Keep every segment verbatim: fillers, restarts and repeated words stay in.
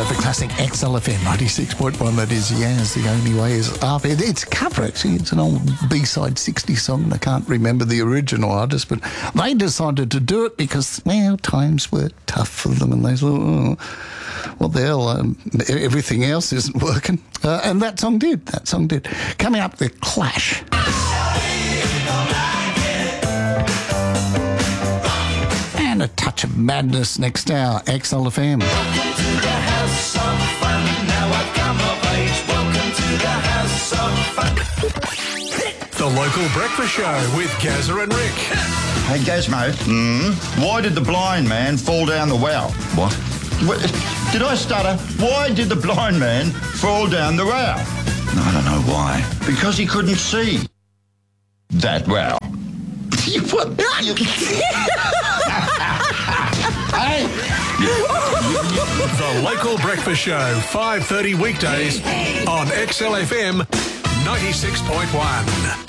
uh, the classic X L F M ninety-six point one, that is Yaz, The Only Way Is Up. It, it's a cover, actually. It's an old B-side sixties song, and I can't remember the original artist, but they decided to do it because, well, times were tough for them, and they thought, oh, what the hell, um, everything else isn't working. Uh, and that song did, that song did. Coming up, The Clash. And a touch of madness next hour, X L F M. Welcome to the house of fun. Now I've come of age. Welcome to the house of fun. The Local Breakfast Show with Gazza and Rick. Hey, Gazmo, mm, why did the blind man fall down the well? What? what? Did I stutter? Why did the blind man fall down the well? I don't know why. Because he couldn't see that well. What? Hey! The Local Breakfast Show, five thirty weekdays on X L F M ninety-six point one.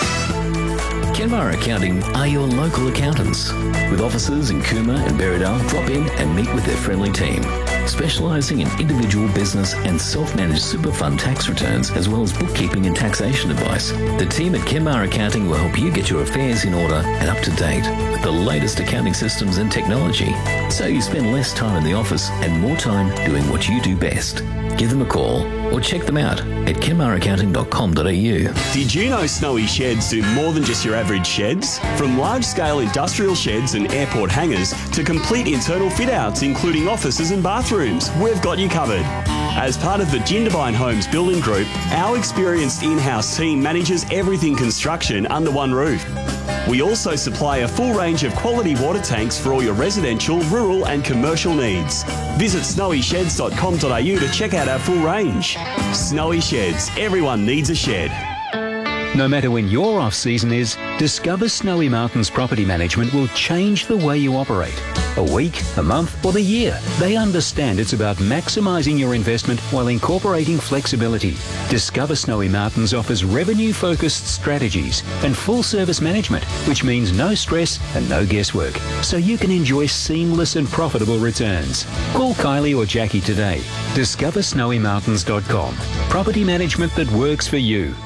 Kenmare Accounting are your local accountants. With offices in Cooma and Berrydale, drop in and meet with their friendly team. Specialising in individual business and self-managed super fund tax returns, as well as bookkeeping and taxation advice. The team at Kenmare Accounting will help you get your affairs in order and up to date with the latest accounting systems and technology, so you spend less time in the office and more time doing what you do best. Give them a call or check them out at kenmare accounting dot com dot a u. Did you know Snowy Sheds do more than just your average sheds? From large-scale industrial sheds and airport hangars to complete internal fit-outs including offices and bathrooms, we've got you covered. As part of the Jindabyne Homes Building Group, our experienced in-house team manages everything construction under one roof. We also supply a full range of quality water tanks for all your residential, rural and commercial needs. Visit snowy sheds dot com dot a u to check out our full range. Snowy Sheds, everyone needs a shed. No matter when your off-season is, Discover Snowy Mountains Property Management will change the way you operate. A week, a month or the year, they understand it's about maximising your investment while incorporating flexibility. Discover Snowy Mountains offers revenue-focused strategies and full-service management, which means no stress and no guesswork, so you can enjoy seamless and profitable returns. Call Kylie or Jackie today. discover snowy mountains dot com. Property management that works for you.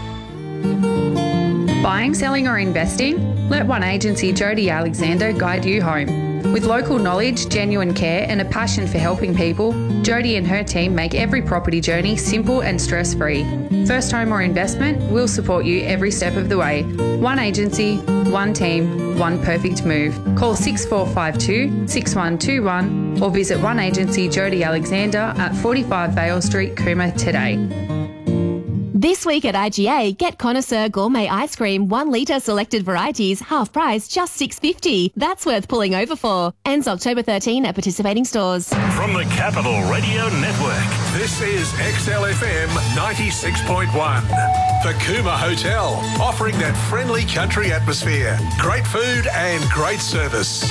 Buying, selling or investing? Let One Agency Jody Alexander guide you home. With local knowledge, genuine care and a passion for helping people, Jody and her team make every property journey simple and stress-free. First home or investment, we'll support you every step of the way. One agency, one team, one perfect move. Call six four five two, six one two one or visit One Agency Jody Alexander at forty-five Vale Street, Cooma today. This week at I G A, get Connoisseur Gourmet Ice Cream, one litre selected varieties, half price, just six dollars fifty. That's worth pulling over for. Ends October thirteenth at participating stores. From the Capital Radio Network, this is X L F M ninety-six point one. The Cooma Hotel, offering that friendly country atmosphere, great food and great service.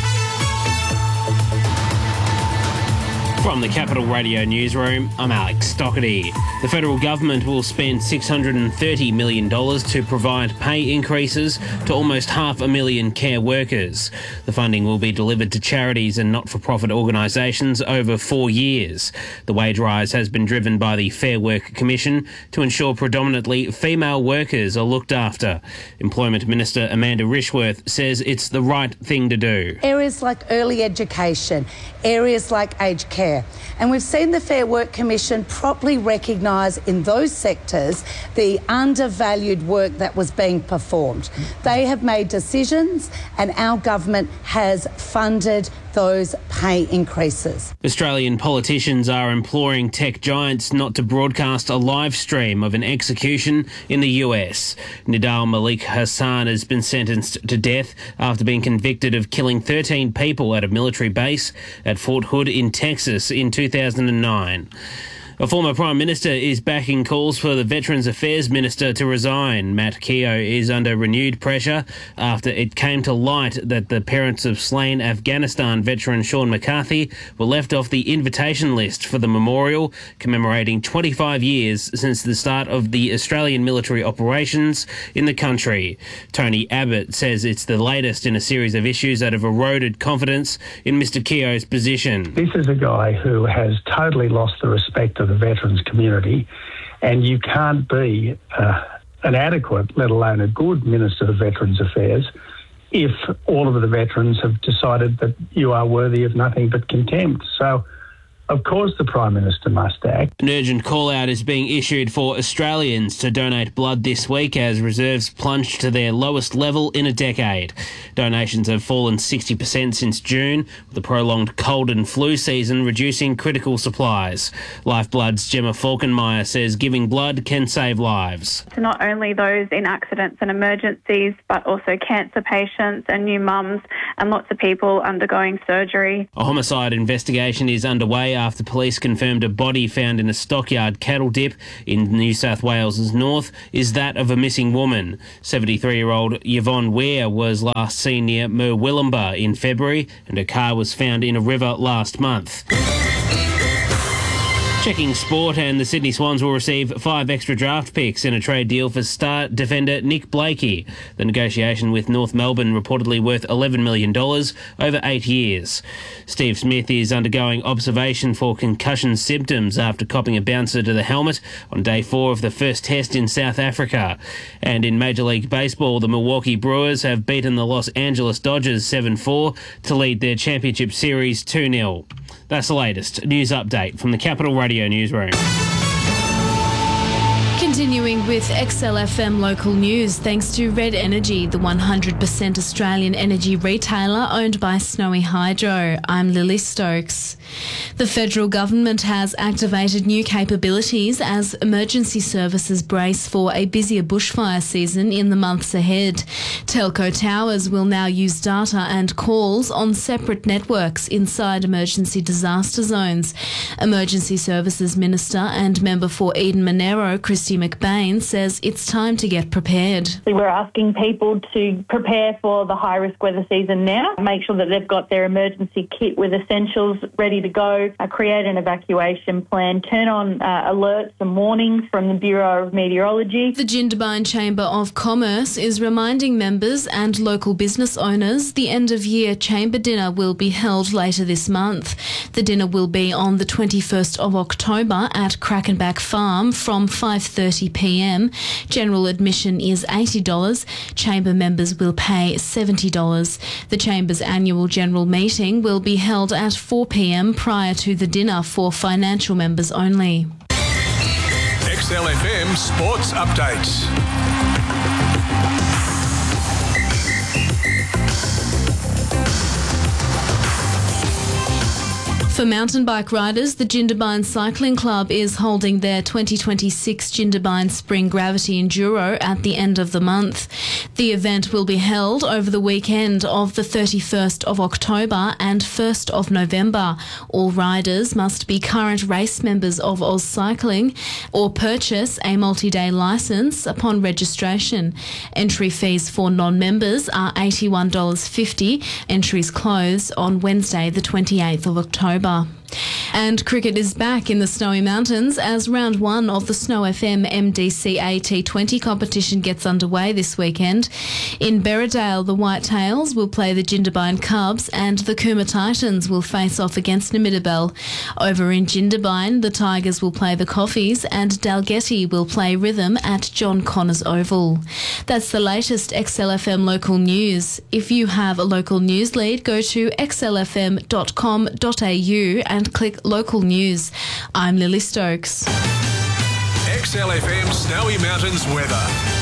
From the Capital Radio Newsroom, I'm Alex Stockerty. The federal government will spend six hundred thirty million dollars to provide pay increases to almost half a million care workers. The funding will be delivered to charities and not-for-profit organisations over four years. The wage rise has been driven by the Fair Work Commission to ensure predominantly female workers are looked after. Employment Minister Amanda Rishworth says it's the right thing to do. Areas like early education, areas like aged care. And we've seen the Fair Work Commission properly recognise in those sectors the undervalued work that was being performed. They have made decisions and our government has funded those pay increases. Australian politicians are imploring tech giants not to broadcast a live stream of an execution in the U S. Nidal Malik Hassan has been sentenced to death after being convicted of killing thirteen people at a military base at Fort Hood in Texas in two thousand nine. A former Prime Minister is backing calls for the Veterans Affairs Minister to resign. Matt Keogh is under renewed pressure after it came to light that the parents of slain Afghanistan veteran Sean McCarthy were left off the invitation list for the memorial commemorating twenty-five years since the start of the Australian military operations in the country. Tony Abbott says it's the latest in a series of issues that have eroded confidence in Mr Keogh's position. This is a guy who has totally lost the respect of the veterans community, and you can't be uh, an adequate, let alone a good Minister of Veterans Affairs, if all of the veterans have decided that you are worthy of nothing but contempt. So, of course, the Prime Minister must act. An urgent call-out is being issued for Australians to donate blood this week as reserves plunged to their lowest level in a decade. Donations have fallen sixty percent since June, with the prolonged cold and flu season reducing critical supplies. Lifeblood's Gemma Falkenmeyer says giving blood can save lives. To not only those in accidents and emergencies, but also cancer patients and new mums and lots of people undergoing surgery. A homicide investigation is underway after police confirmed a body found in a stockyard cattle dip in New South Wales' north is that of a missing woman. seventy-three-year-old Yvonne Weir was last seen near Murwillumbah in February, and her car was found in a river last month. Checking sport, and the Sydney Swans will receive five extra draft picks in a trade deal for star defender Nick Blakey. The negotiation with North Melbourne reportedly worth eleven million dollars over eight years. Steve Smith is undergoing observation for concussion symptoms after copping a bouncer to the helmet on day four of the first test in South Africa. And in Major League Baseball, the Milwaukee Brewers have beaten the Los Angeles Dodgers seven four to lead their championship series two nil. That's the latest news update from the Capital Radio Newsroom. Continuing with X L F M local news, thanks to Red Energy, the one hundred percent Australian energy retailer owned by Snowy Hydro. I'm Lily Stokes. The federal government has activated new capabilities as emergency services brace for a busier bushfire season in the months ahead. Telco towers will now use data and calls on separate networks inside emergency disaster zones. Emergency Services Minister and member for Eden Monero, Christy McBain, says it's time to get prepared. We're asking people to prepare for the high-risk weather season now, make sure that they've got their emergency kit with essentials ready to go, uh, create an evacuation plan, turn on uh, alerts and warnings from the Bureau of Meteorology. The Jindabyne Chamber of Commerce is reminding members and local business owners the end-of-year chamber dinner will be held later this month. The dinner will be on the twenty-first of October at Crackenback Farm from five thirty p m. General admission is eighty dollars. Chamber members will pay seventy dollars. The Chamber's annual general meeting will be held at four p m prior to the dinner for financial members only. X L F M Sports Updates. For mountain bike riders, the Jindabyne Cycling Club is holding their twenty twenty-six Jindabyne Spring Gravity Enduro at the end of the month. The event will be held over the weekend of the thirty-first of October and first of November. All riders must be current race members of Oz Cycling or purchase a multi-day licence upon registration. Entry fees for non-members are eighty-one dollars fifty. Entries close on Wednesday the twenty-eighth of October. And cricket is back in the Snowy Mountains as round one of the Snow F M M D C A T twenty competition gets underway this weekend. In Berriedale, the Whitetails will play the Jindabyne Cubs and the Cooma Titans will face off against Namidabel. Over in Jindabyne, the Tigers will play the Coffees and Dalgety will play Rhythm at John Connors Oval. That's the latest X L F M local news. If you have a local news lead, go to x l f m dot com dot a u and click local news. I'm Lily Stokes. X L F M Snowy Mountains weather.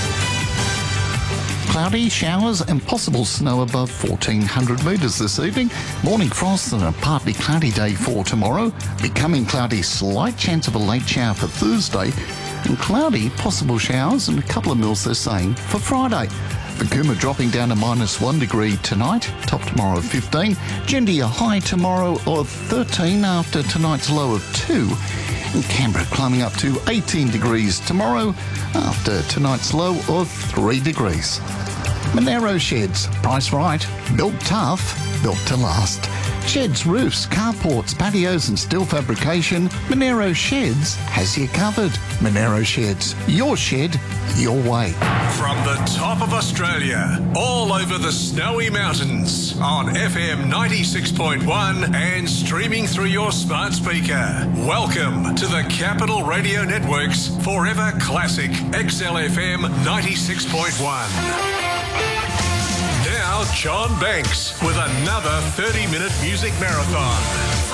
Cloudy, showers and possible snow above fourteen hundred metres this evening. Morning frost and a partly cloudy day for tomorrow. Becoming cloudy, slight chance of a late shower for Thursday. And cloudy, possible showers and a couple of mils they're saying for Friday. The Cooma dropping down to minus one degree tonight, top tomorrow of fifteen. Jindy a high tomorrow of thirteen after tonight's low of two. And Canberra climbing up to eighteen degrees tomorrow after tonight's low of three degrees. Monero Sheds, price right, built tough, built to last. Sheds, roofs, carports, patios and steel fabrication, Monero Sheds has you covered. Monero Sheds, your shed, your way. From the top of Australia, all over the snowy mountains, on F M ninety-six point one and streaming through your smart speaker. Welcome to the Capital Radio Network's Forever Classic X L F M ninety-six point one. Now, John Banks with another thirty-minute music marathon.